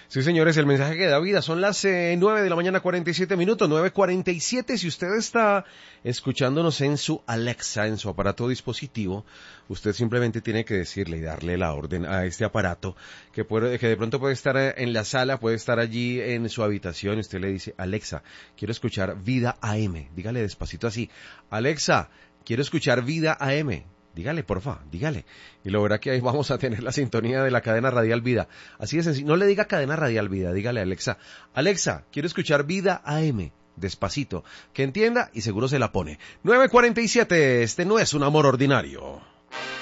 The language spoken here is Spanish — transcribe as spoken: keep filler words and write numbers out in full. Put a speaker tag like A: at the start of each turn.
A: Sí, señores, el mensaje que da vida. Son las eh, nueve de la mañana, cuarenta y siete minutos, nueve cuarenta y siete. Si usted está escuchándonos en su Alexa, en su aparato dispositivo, usted simplemente tiene que decirle y darle la orden a este aparato, que, puede, que de pronto puede estar en la sala, puede estar allí en su habitación, y usted le dice, Alexa, quiero escuchar Vida A M. Dígale despacito así, Alexa, quiero escuchar Vida A M. Dígale, porfa, dígale. Y lo verá que ahí vamos a tener la sintonía de la cadena radial Vida. Así de sencillo. No le diga cadena radial Vida, dígale a Alexa. Alexa, quiero escuchar Vida A M. Despacito. Que entienda y seguro se la pone. nueve cuarenta y siete, este no es un amor ordinario.